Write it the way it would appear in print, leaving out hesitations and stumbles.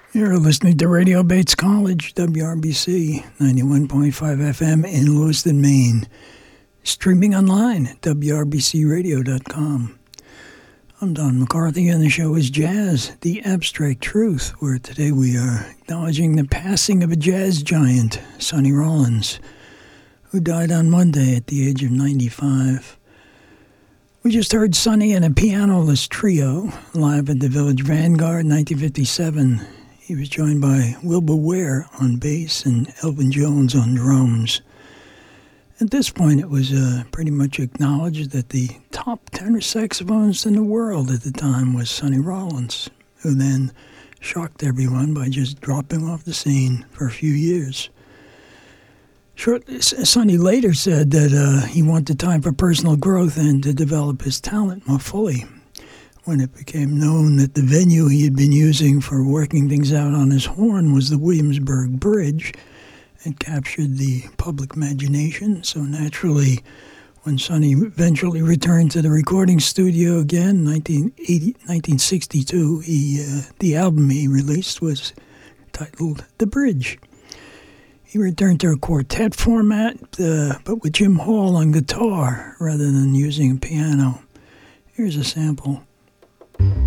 You're listening to Radio Bates College, WRBC 91.5 FM in Lewiston, Maine. Streaming online at WRBCRadio.com. I'm Don McCarthy, and the show is Jazz, the Abstract Truth, where today we are acknowledging the passing of a jazz giant, Sonny Rollins, who died on Monday at the age of 95. We just heard Sonny and a pianoless trio live at the Village Vanguard in 1957. He was joined by Wilbur Ware on bass and Elvin Jones on drums. At this point, it was pretty much acknowledged that the top tenor saxophonist in the world at the time was Sonny Rollins, who then shocked everyone by just dropping off the scene for a few years. Sonny later said that he wanted time for personal growth and to develop his talent more fully. When it became known that the venue he had been using for working things out on his horn was the Williamsburg Bridge, it captured the public imagination. So naturally, when Sonny eventually returned to the recording studio again in 1962, the album he released was titled The Bridge. He returned to a quartet format, but with Jim Hall on guitar rather than using a piano. Here's a sample.